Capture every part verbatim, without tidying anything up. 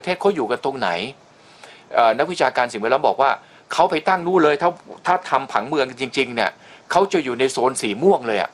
ประเทศเขาอยู่กันตรงไหนนักวิชาการสิ่งแวดล้อมบอกว่าเขาไปตั้งนู่นเลยถ้าถ้าทำผังเมืองจริงๆเนี่ยเขาจะอยู่ในโซนสีม่วงเลยอ่ะ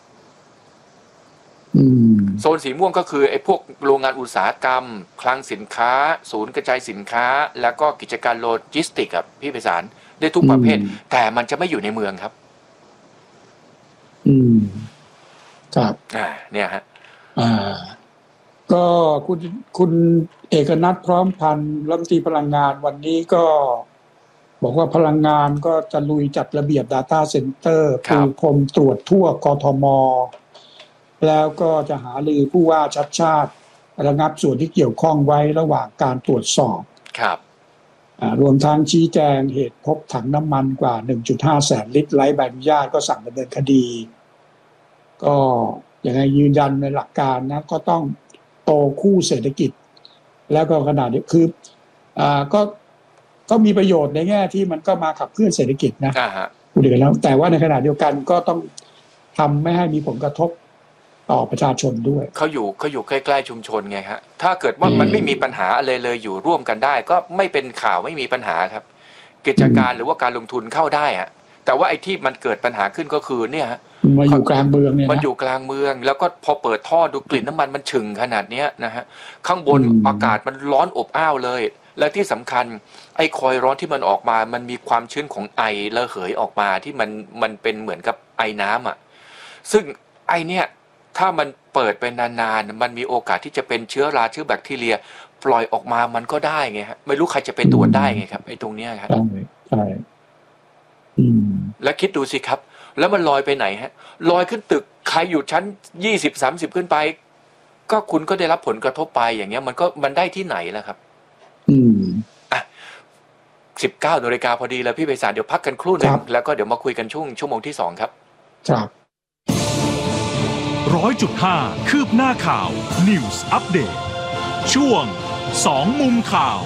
โซนสีม่วงก็คือไอ้พวกโรงงานอุตสาหกรรมคลังสินค้าศูนย์กระจายสินค้าแล้วก็กิจการโลจิสติกส์ครับพี่ไพศาลได้ทุกประเภทแต่มันจะไม่อยู่ในเมืองครับอืมครับอ่าเนี่ยฮะอ่าก็คุณคุณเอกนัทพร้อมพันธ์รัฐมนตรีพลังงานวันนี้ก็บอกว่าพลังงานก็จะลุยจัดระเบียบ Data Center ปูพรมตรวจทั่วกทม.แล้วก็จะหารือผู้ว่าชัดชาติระงับส่วนที่เกี่ยวข้องไว้ระหว่างการตรวจสอบครับรวมทั้งชี้แจงเหตุพบถังน้ำมันกว่า หนึ่งจุดห้า แสนลิตรไร้ใบอนุญาตก็สั่งดำเนินคดีก็ยังไงยืนยันในหลักการนะก็ต้องโตคู่เศรษฐกิจแล้วก็ขนาดนี้คืออ่าก็ก็มีประโยชน์ในแง่ที่มันก็มาขับเคลื่อนเศรษฐกิจนะพูดถึงแล้วแต่ว่าในขณะเดียวกันก็ต้องทำไม่ให้มีผลกระทบต่อประชาชนด้วยเขาอยู่เขาอยู่ใกล้ๆชุมชนไงฮะถ้าเกิดว่ามันไม่มีปัญหาอะไรเลยอยู่ร่วมกันได้ก็ไม่เป็นข่าวไม่มีปัญหาครับกิจการหรือว่าการลงทุนเข้าได้ฮะแต่ว่าไอ้ที่มันเกิดปัญหาขึ้นก็คือเนี่ยฮะมาอยู่กลางเมืองเนี่ยมันอยู่กลางเมืองแล้วก็พอเปิดท่อดูกลิ่นน้ำมันมันฉึงขนาดเนี้ยนะฮะข้างบนอากาศมันร้อนอบอ้าวเลยและที่สำคัญไอ้คอยร้อนที่มันออกมามันมีความชื้นของไอระเหยออกมาที่มันมันเป็นเหมือนกับไอน้ำอ่ะซึ่งไอเนี้ยถ้ามันเปิดเป็นนานๆมันมีโอกาสที่จะเป็นเชื้อราเชื้อแบคทีเรียปล่อยออกมามันก็ได้ไงฮะไม่รู้ใครจะไปตรวจได้ไงครับไอ้ตรงเนี้ยครับใช่แล้วคิดดูสิครับแล้วมันลอยไปไหนฮะลอยขึ้นตึกใครอยู่ชั้นยี่สิบสามสิบขึ้นไปก็คุณก็ได้รับผลกระทบไปอย่างเงี้ยมันก็มันได้ที่ไหนล่ะครับอืมอ่ะสิบเก้านาฬิกาพอดีแล้วพี่ไพศาลเดี๋ยวพักกันครู่หนึ่งแล้วก็เดี๋ยวมาคุยกันช่วงชั่วโมงที่สองครับครับร้อยจุดห้าคืบหน้าข่าว News Update ช่วงสองมุมข่าว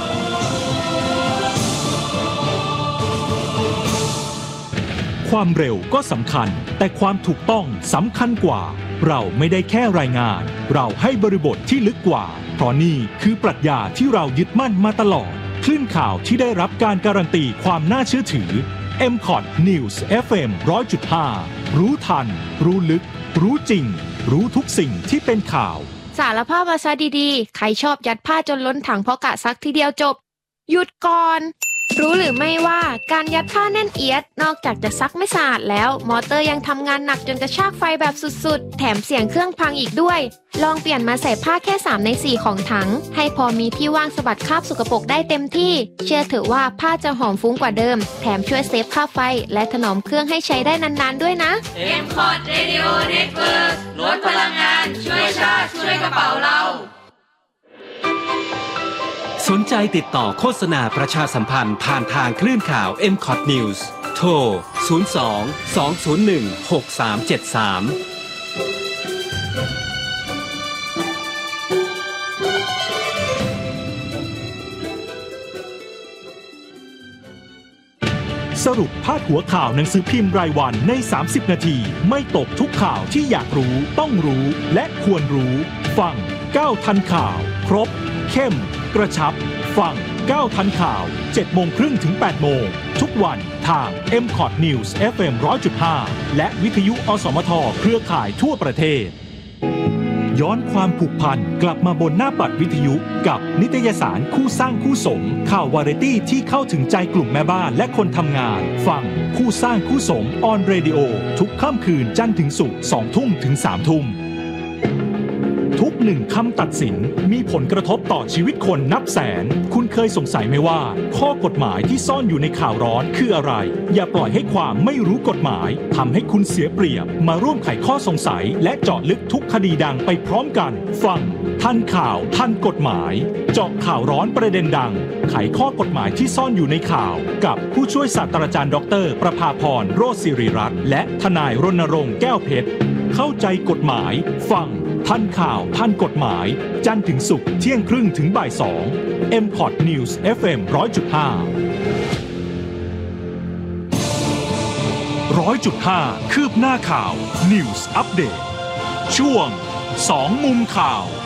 ความเร็วก็สำคัญแต่ความถูกต้องสำคัญกว่าเราไม่ได้แค่รายงานเราให้บริบทที่ลึกกว่าเพราะนี่คือปรัชญาที่เรายึดมั่นมาตลอดคลื่นข่าวที่ได้รับการการันตีความน่าเชื่อถือ เอ็ม คอท News เอฟ เอ็ม หนึ่งร้อยจุดห้า รู้ทันรู้ลึกรู้จริงรู้ทุกสิ่งที่เป็นข่าวสารภาพมาซะดีๆใครชอบยัดผ้าจนล้นถังเพราะกะซักทีเดียวจบหยุดก่อนรู้หรือไม่ว่าการยัดผ้าแน่นเอียดนอกจากจะซักไม่สะอาดแล้วมอเตอร์ยังทำงานหนักจนกระชากไฟแบบสุดๆแถมเสียงเครื่องพังอีกด้วยลองเปลี่ยนมาใส่ผ้าแค่สามในสี่ของถังให้พอมีที่ว่างสะบัดคราบสกปรกได้เต็มที่เชื่อเถอะว่าผ้าจะหอมฟุ้งกว่าเดิมแถมช่วยเซฟค่าไฟและถนอมเครื่องให้ใช้ได้นานๆด้วยนะเอ็ม คอท Radio Network ลดพลังงานช่วยชาติช่วยกระเป๋าเราสนใจติดต่อโฆษณาประชาสัมพันธ์ผ่านทางคลื่นข่าว เอ็ม คอท News โทร ศูนย์ สอง สอง ศูนย์ หนึ่ง หก สาม เจ็ด สามสรุปพาดหัวข่าวหนังสือพิมพ์รายวันในสามสิบนาทีไม่ตกทุกข่าวที่อยากรู้ต้องรู้และควรรู้ฟังก้าวทันข่าวครบเข้มกระชับฟังก้าวทันข่าว เจ็ดโมงครึ่งถึง แปดโมงทุกวันทาง เอ็ม คอท News เอฟ เอ็ม หนึ่งร้อยจุดห้า และวิทยุอสมทเครือข่ายทั่วประเทศย้อนความผูกพันกลับมาบนหน้าปัดวิทยุกับนิตยสารคู่สร้างคู่สมข่าววาไรตี้ที่เข้าถึงใจกลุ่มแม่บ้านและคนทำงานฟังคู่สร้างคู่สมออนเรดิโอทุกค่ำคืนจันทร์ถึงศุกร์สองทุ่มถึงสามทุ่มทุกหนึ่งคำตัดสินมีผลกระทบต่อชีวิตคนนับแสนคุณเคยสงสัยไหมว่าข้อกฎหมายที่ซ่อนอยู่ในข่าวร้อนคืออะไรอย่าปล่อยให้ความไม่รู้กฎหมายทำให้คุณเสียเปรียบมาร่วมไขข้อสงสัยและเจาะลึกทุกคดีดังไปพร้อมกันฟังทันข่าวทันกฎหมายเจาะข่าวร้อนประเด็นดังไขข้อกฎหมายที่ซ่อนอยู่ในข่าวกับผู้ช่วยศาสตราจารย์ดรประภาพรโรจน์ศิริรัตน์และทนายรณรงค์แก้วเพชรเข้าใจกฎหมายฟังทันข่าวทันกฎหมายจันทร์ถึงศุกร์เที่ยงครึ่งถึงบ่ายสอง เอ็ม คอท News เอฟ เอ็ม หนึ่งร้อยจุดห้า หนึ่งร้อยจุดห้าคืบหน้าข่าว News Update ช่วงสองมุมข่าว